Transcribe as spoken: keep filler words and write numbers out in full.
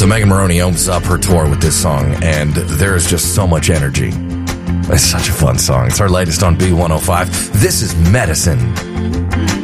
So Megan Moroney opens up her tour with this song, and there is just so much energy. It's such a fun song. It's our latest on B one oh five. This is Medicine.